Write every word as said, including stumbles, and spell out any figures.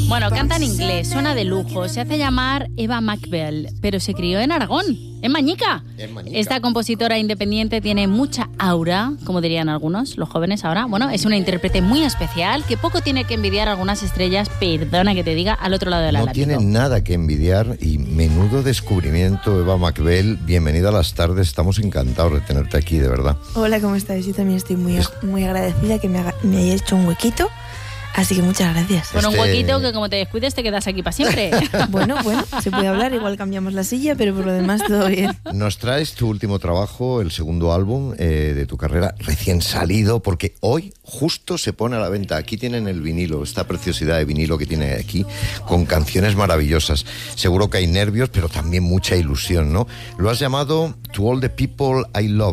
Bueno, canta en inglés, suena de lujo, se hace llamar Eva Mackbell, pero se crió en Aragón, en Mañica. En Mañica. Esta compositora independiente tiene mucha aura, como dirían algunos, los jóvenes ahora. Bueno, es una intérprete muy especial que poco tiene que envidiar a algunas estrellas, perdona que te diga, al otro lado del No Atlántico. tiene nada que envidiar y menudo descubrimiento, Eva Mackbell. Bienvenida a las tardes, estamos encantados de tenerte aquí, de verdad. Hola, ¿cómo estáis? Yo también estoy muy, muy agradecida que me, haga, me hayáis hecho un huequito. Así que muchas gracias. Con un Este- huequito que como te descuides te quedas aquí para siempre. Bueno, bueno, se puede hablar, igual cambiamos la silla, pero por lo demás todo bien. Nos traes tu último trabajo, el segundo álbum eh, de tu carrera, recién salido, porque hoy justo se pone a la venta. Aquí tienen el vinilo, esta preciosidad de vinilo que tiene aquí, con canciones maravillosas. Seguro que hay nervios, pero también mucha ilusión, ¿no? Lo has llamado To All the People I Love.